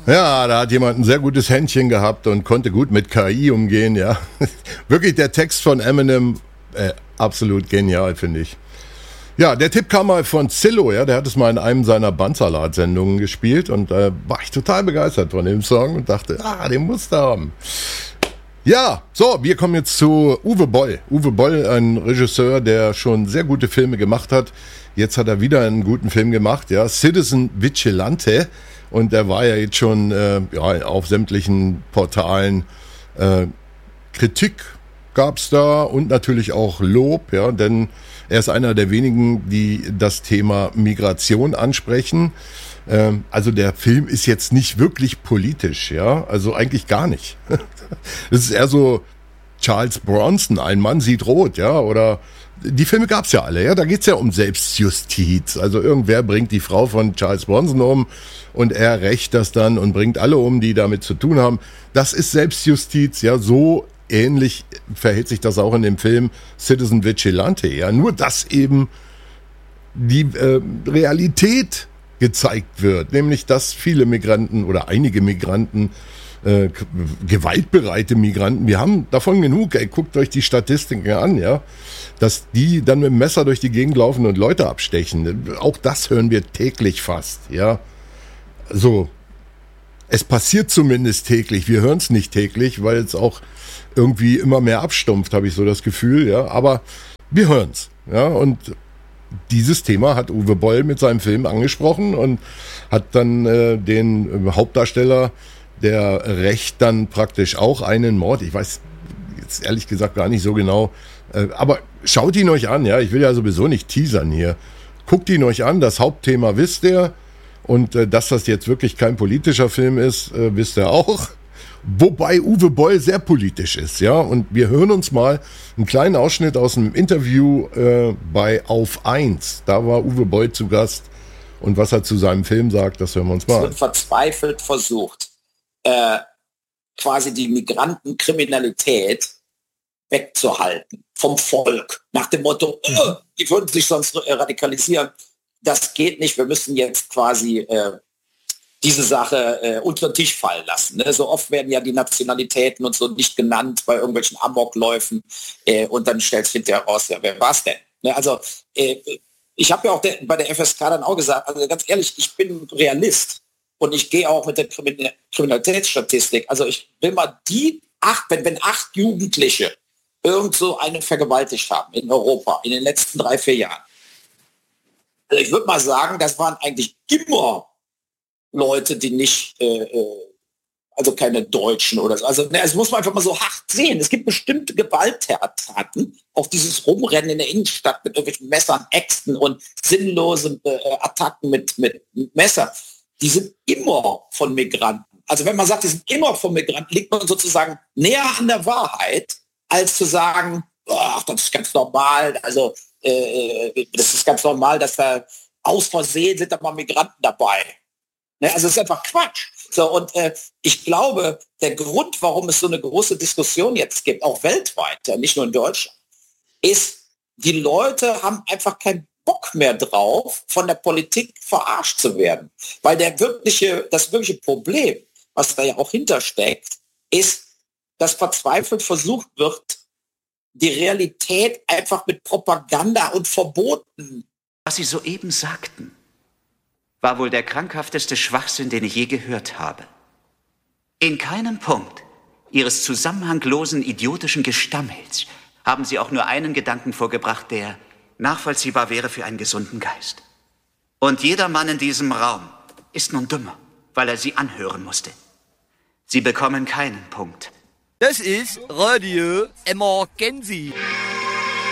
Ja, da hat jemand ein sehr gutes Händchen gehabt und konnte gut mit KI umgehen, ja. Wirklich der Text von Eminem, absolut genial, finde ich. Ja, der Tipp kam mal von Zillow, ja, der hat es mal in einem seiner Bandsalat-Sendungen gespielt und war ich total begeistert von dem Song und dachte, den musst du haben. Ja, so, wir kommen jetzt zu Uwe Boll. Uwe Boll, ein Regisseur, der schon sehr gute Filme gemacht hat. Jetzt hat er wieder einen guten Film gemacht, ja, Citizen Vigilante. Und er war ja jetzt schon auf sämtlichen Portalen. Kritik gab's da und natürlich auch Lob, ja, denn er ist einer der wenigen, die das Thema Migration ansprechen. Also der Film ist jetzt nicht wirklich politisch, ja, also eigentlich gar nicht. Das ist eher so Charles Bronson, ein Mann sieht rot, ja, oder die Filme gab's ja alle, ja, da geht's ja um Selbstjustiz. Also irgendwer bringt die Frau von Charles Bronson um und er rächt das dann und bringt alle um, die damit zu tun haben. Das ist Selbstjustiz, ja, so ähnlich verhält sich das auch in dem Film Citizen Vigilante, ja, nur dass eben die Realität gezeigt wird, nämlich dass viele Migranten oder einige Migranten, gewaltbereite Migranten, wir haben davon genug, guckt euch die Statistiken an, ja, dass die dann mit dem Messer durch die Gegend laufen und Leute abstechen. Auch das hören wir täglich fast, ja. So, es passiert zumindest täglich, wir hören es nicht täglich, weil es auch irgendwie immer mehr abstumpft, habe ich so das Gefühl, ja, aber wir hören es, ja, und dieses Thema hat Uwe Boll mit seinem Film angesprochen und hat dann den Hauptdarsteller, der rächt dann praktisch auch einen Mord. Ich weiß jetzt ehrlich gesagt gar nicht so genau, aber schaut ihn euch an, ja, ich will ja sowieso nicht teasern hier. Guckt ihn euch an, das Hauptthema wisst ihr und dass das jetzt wirklich kein politischer Film ist, wisst ihr auch. Wobei Uwe Boll sehr politisch ist, ja, und wir hören uns mal einen kleinen Ausschnitt aus einem Interview bei Auf 1. Da war Uwe Boll zu Gast und was er zu seinem Film sagt, das hören wir uns mal an. Es wird verzweifelt versucht, quasi die Migrantenkriminalität wegzuhalten vom Volk. Nach dem Motto, die würden sich sonst radikalisieren. Das geht nicht, wir müssen jetzt quasi diese Sache unter den Tisch fallen lassen. Ne? So oft werden ja die Nationalitäten und so nicht genannt bei irgendwelchen Amokläufen und dann stellt es hinterher raus, ja, wer war es denn? Ne? Also ich habe ja auch bei der FSK dann auch gesagt, also ganz ehrlich, ich bin Realist und ich gehe auch mit der Kriminalitätsstatistik. Also ich will mal wenn 8 Jugendliche irgend so einen vergewaltigt haben in Europa in den letzten 3-4 Jahren. Also ich würde mal sagen, das waren eigentlich immer Leute, die nicht, also keine Deutschen oder so. Also es muss man einfach mal so hart sehen. Es gibt bestimmte Gewalttaten, auch dieses Rumrennen in der Innenstadt mit irgendwelchen Messern, Äxten und sinnlosen Attacken mit Messer. Die sind immer von Migranten. Also wenn man sagt, die sind immer von Migranten, liegt man sozusagen näher an der Wahrheit, als zu sagen, ach, das ist ganz normal. Also das ist ganz normal, dass da aus Versehen sind da mal Migranten dabei. Ne, also es ist einfach Quatsch. So, und ich glaube, der Grund, warum es so eine große Diskussion jetzt gibt, auch weltweit, ja, nicht nur in Deutschland, ist, die Leute haben einfach keinen Bock mehr drauf, von der Politik verarscht zu werden. Weil das wirkliche Problem, was da ja auch hintersteckt, ist, dass verzweifelt versucht wird, die Realität einfach mit Propaganda und Verboten. Was Sie soeben sagten, war wohl der krankhafteste Schwachsinn, den ich je gehört habe. In keinem Punkt Ihres zusammenhanglosen, idiotischen Gestammels haben Sie auch nur einen Gedanken vorgebracht, der nachvollziehbar wäre für einen gesunden Geist. Und jeder Mann in diesem Raum ist nun dümmer, weil er Sie anhören musste. Sie bekommen keinen Punkt. Das ist Radio Emergency.